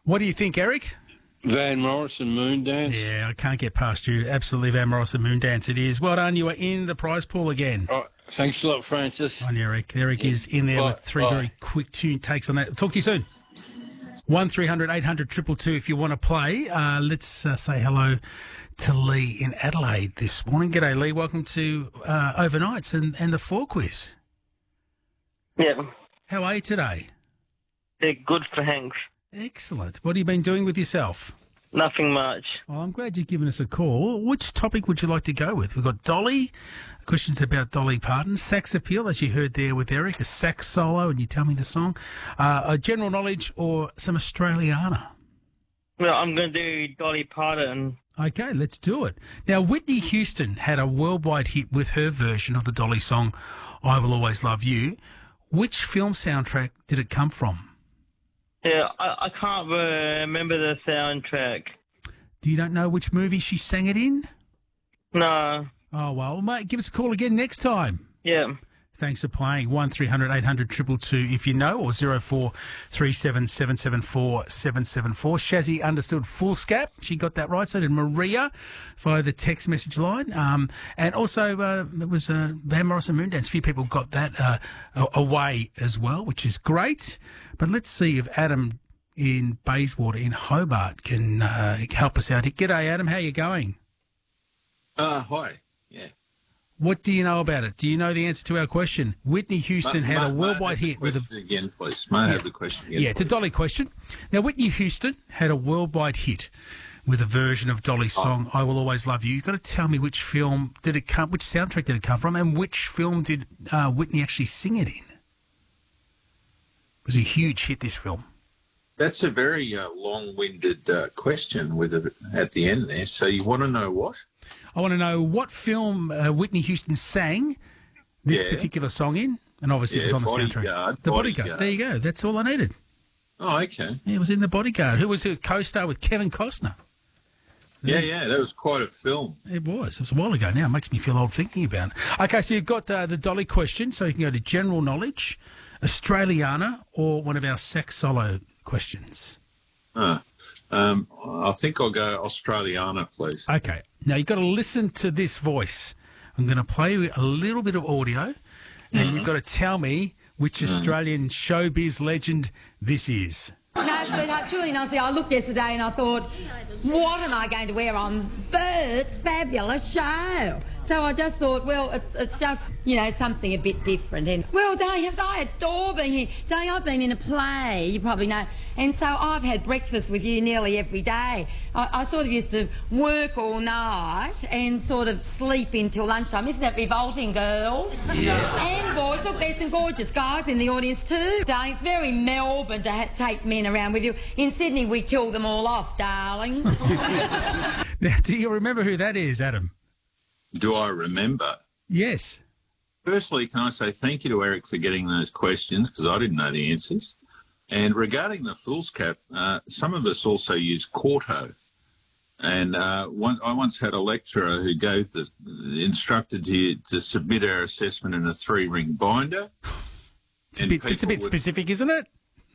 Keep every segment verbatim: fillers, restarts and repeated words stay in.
What do you think, Eric? Van Morrison, Moondance. Yeah, I can't get past you. Absolutely, Van Morrison, Moondance it is. Well done, you are in the prize pool again. Oh, thanks a lot, Francis. On Eric. Eric Yeah. is in there Bye. with three Bye. very quick tune takes on that. Talk to you soon. one three hundred eight hundred two two two if you want to play. Uh, let's uh, say hello to Lee in Adelaide this morning. G'day, Lee. Welcome to uh, Overnights and, and the Four Quiz. Yeah, How are you today? they're good, thanks. Excellent. What have you been doing with yourself? Nothing much. Well, I'm glad you've given us a call. Which topic would you like to go with? We've got Dolly, questions about Dolly Parton, sax appeal, as you heard there with Eric, a sax solo, and you tell me the song, uh, a general knowledge, or some Australiana. Well, I'm going to do Dolly Parton. Okay, let's do it. Now, Whitney Houston had a worldwide hit with her version of the Dolly song, I Will Always Love You. Which film soundtrack did it come from? Yeah, I, I can't remember the soundtrack. Do you don't know which movie she sang it in? No. Oh, well, mate, give us a call again next time. Yeah. Thanks for playing. one three hundred eight hundred two two two if you know, or zero four three seven seven seven four seven seven four. Shazzy understood full scap. She got that right. So did Maria via the text message line. Um, and also, uh, it was uh, Van Morrison Moondance. A few people got that uh, away as well, which is great. But let's see if Adam in Bayswater in Hobart can uh, help us out here. G'day, Adam. How you going? Uh, hi. Yeah. What do you know about it? Do you know the answer to our question? Whitney Houston Ma- had ma- a worldwide ma- hit with a... question again, please. May I have the question again? Yeah, it's a please? Dolly question. Now, Whitney Houston had a worldwide hit with a version of Dolly's song, I Will Always Love You. You've got to tell me which film did it come, which soundtrack did it come from, and which film did uh, Whitney actually sing it in? It was a huge hit, this film. That's a very uh, long-winded uh, question with a, at the end there. So you want to know what? I want to know what film uh, Whitney Houston sang this Yeah. particular song in, and obviously it Yeah, was on the soundtrack. Bodyguard, The Bodyguard. Bodyguard. There you go. That's all I needed. Oh, okay. Yeah, it was in The Bodyguard. Who was a co-star with Kevin Costner? Yeah, yeah, that was quite a film. It was. It was a while ago now. It makes me feel old thinking about it. Okay, so you've got uh, the Dolly question, so you can go to general knowledge, Australiana, or one of our sax solo questions. Uh, um, I think I'll go Australiana, please. Okay. Now, you've got to listen to this voice. I'm going to play you a little bit of audio, and you've got to tell me which Australian showbiz legend this is. No, sweetheart, truly and honestly, I looked yesterday and I thought, what am I going to wear on Bert's fabulous show? So I just thought, well, it's, it's just, you know, something a bit different. And, well, darling, yes, I adore being here. Darling, I've been in a play, you probably know. And so I've had breakfast with you nearly every day. I, I sort of used to work all night and sort of sleep until lunchtime. Isn't that revolting, girls? Yeah. And boys, look, there's some gorgeous guys in the audience too. Darling, it's very Melbourne to ha- take men around with you. In Sydney, we kill them all off, darling. Now, do you remember who that is, Adam? Do I remember? Yes. Firstly, can I say thank you to Eric for getting those questions, because I didn't know the answers. And regarding the fool's cap, uh, some of us also use Quarto. And uh, one, I once had a lecturer who gave the instructed to, to submit our assessment in a three-ring binder. It's a, And bit, it's a people bit would- specific, isn't it?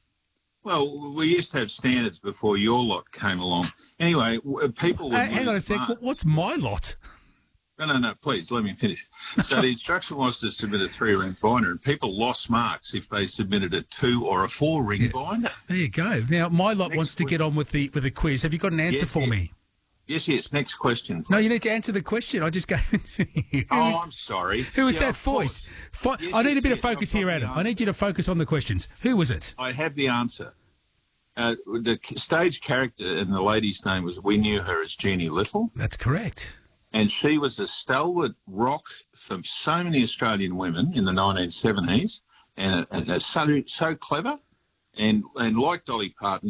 Well, we used to have standards before your lot came along. Anyway, w- people would Uh, hang on a lose sec. marks. What's my lot? No, no, no, please, let me finish. So the instruction was to submit a three-ring binder, and people lost marks if they submitted a two- or a four-ring binder. There you go. Now, my lot Next wants to week. get on with the with the quiz. Have you got an answer Yeah, for yeah. me? Yes, yes, next question. No, please. you need to answer the question. I just gave it to you. Who Oh, is- I'm sorry. Who is Yeah, that of voice? course. Fo- Yes, I need a yes, bit of yes, focus I've here, got Adam. the I need you to focus on the questions. Who was it? I have the answer. Uh, the c- stage character and the lady's name was, we knew her as Jeannie Little, That's correct. and she was a stalwart rock for so many Australian women in the nineteen seventies, and, and, and so, so clever, and, and like Dolly Parton,